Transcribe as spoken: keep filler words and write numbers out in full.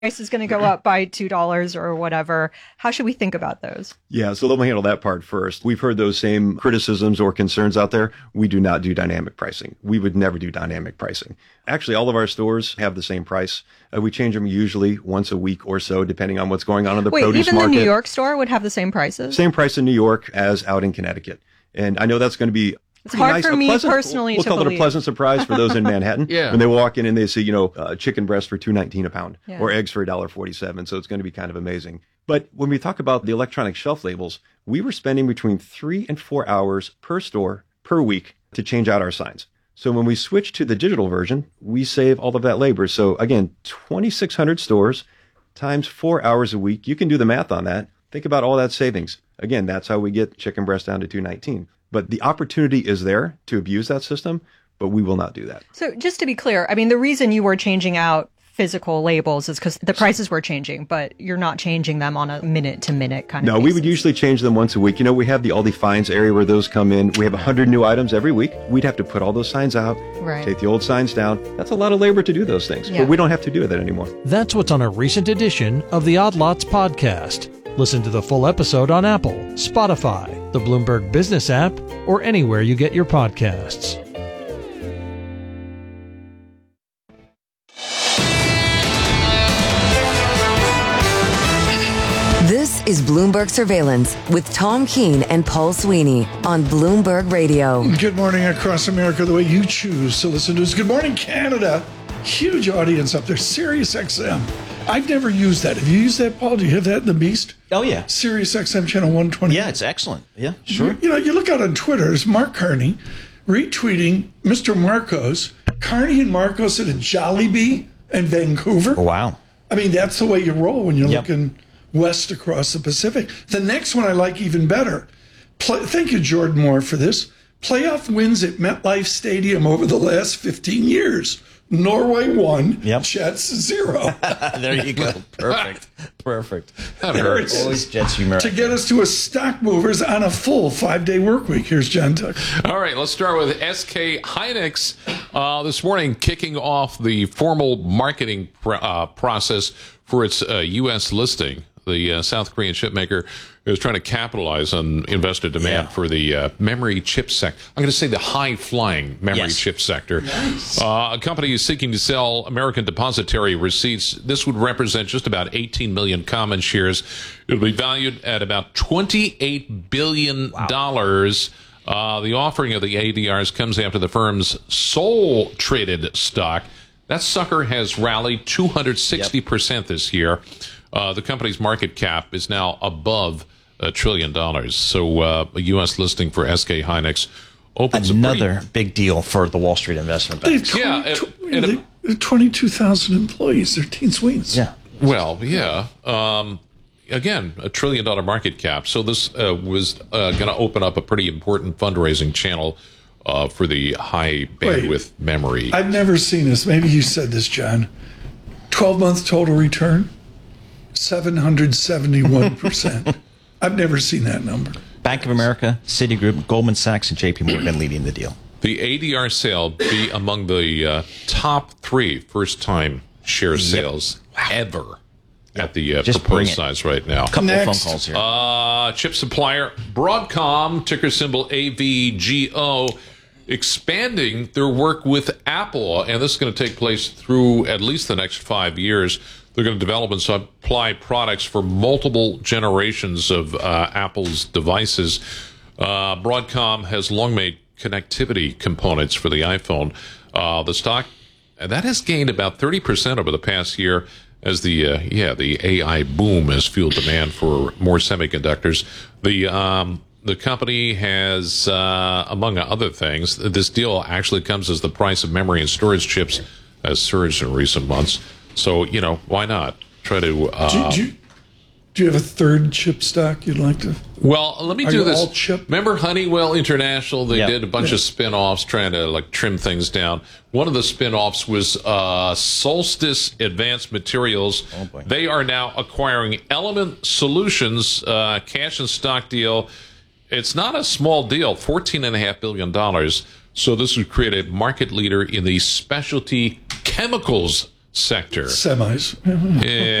is going to go up by two dollars or whatever. How should we think about those? Yeah, so let me handle that part first. We've heard those same criticisms or concerns out there. We do not do dynamic pricing. We would never do dynamic pricing. Actually, all of our stores have the same price. Uh, we change them usually once a week or so, depending on what's going on in the Wait, produce even market. the New York store would have the same prices? Same price in New York as out in Connecticut. And I know that's going to be It's hard nice, for a me pleasant, personally we'll to call believe. it a pleasant surprise for those in Manhattan. Yeah. When they walk in and they see, you know, uh, chicken breast for two nineteen a pound Yeah. or eggs for one dollar forty-seven. So it's going to be kind of amazing. But when we talk about the electronic shelf labels, we were spending between three and four hours per store per week to change out our signs. So when we switch to the digital version, we save all of that labor. So again, twenty-six hundred stores times four hours a week. You can do the math on that. Think about all that savings. Again, that's how we get chicken breast down to two nineteen. But the opportunity is there to abuse that system, but we will not do that. So just to be clear, I mean, the reason you were changing out physical labels is because the prices were changing, but you're not changing them on a minute-to-minute kind of No, basis. we would usually change them once a week. You know, we have the Aldi Finds area where those come in. We have one hundred new items every week. We'd have to put all those signs out, Right. take the old signs down. That's a lot of labor to do those things, Yeah. but we don't have to do that anymore. That's what's on a recent edition of the Odd Lots podcast. Listen to the full episode on Apple, Spotify, the Bloomberg Business app, or anywhere you get your podcasts. This is Bloomberg Surveillance with Tom Keene and Paul Sweeney on Bloomberg Radio. Good morning across America, the way you choose to listen to us. Good morning, Canada. Huge audience up there. Sirius X M. I've never used that. Have you used that, Paul? Do you have that in the Beast? Oh, yeah. Sirius X M channel one twenty. Yeah, it's excellent. Yeah, sure. You, you know, you look out on Twitter, there's Mark Carney retweeting Mister Marcos. Carney and Marcos at a Jollibee in Vancouver. Oh, wow. I mean, that's the way you roll when you're Yep. looking west across the Pacific. The next one I like even better. Play, thank you, Jordan Moore, for this. Playoff wins at MetLife Stadium over the last fifteen years. Norway one, Yep. Jets zero. There you go. Perfect. Perfect. That There hurts. it is. Always Jets humor. To get us to a stock movers on a full five-day work week. Here's John Tucker. All right, let's start with S K Hynix. Uh, this morning, kicking off the formal marketing pr- uh, process for its uh, U S listing. The uh, South Korean chipmaker is trying to capitalize on investor demand Yeah. for the uh, memory chip sector. I'm going to say the high-flying memory Yes. chip sector. Uh, a company is seeking to sell American depository receipts. This would represent just about eighteen million common shares. It'll be valued at about twenty-eight billion dollars. Uh, the offering of the A D Rs comes after the firm's sole traded stock. That sucker has rallied two hundred sixty percent this year. Uh, the company's market cap is now above a trillion dollars. So uh, a U S listing for S K Hynix opens Another a pretty, big deal for the Wall Street investment They have banks. twenty, Yeah, it- tw- it- they have twenty-two thousand employees. They're teen Sweens. Yeah. well, yeah. Um, again, a trillion dollar market cap. So this uh, was uh, going to open up a pretty important fundraising channel uh, for the high bandwidth memory. I've never seen this. Maybe you said this, John. twelve-month total return, seven hundred seventy-one percent. I've never seen that number. Bank of America, Citigroup, Goldman Sachs, and J P Morgan leading the deal. The A D R sale be among the uh, top three first-time share sales ever at the uh, Just bring proposed it. size right now. Couple Next. of phone calls here. Uh, chip supplier Broadcom, ticker symbol A V G O, expanding their work with Apple, and this is going to take place through at least the next five years. They're going to develop and supply products for multiple generations of uh, Apple's devices. Uh, Broadcom has long made connectivity components for the iPhone. Uh, the stock that has gained about thirty percent over the past year as the uh, yeah the A I boom has fueled demand for more semiconductors. The um, the company has, uh, among other things, this deal actually comes as the price of memory and storage chips has surged in recent months. So, you know, why not try to... Uh, Do, do, you, do you have a third chip stock you'd like to? well, let me Are do you this. all chip? Remember Honeywell International? They Yeah. did a bunch of spin-offs trying to like trim things down. One of the spin-offs was uh, Solstice Advanced Materials. Oh, boy. They are now acquiring Element Solutions, uh, cash and stock deal. It's not a small deal, fourteen point five billion dollars. So this would create a market leader in the specialty chemicals sector. Semis. And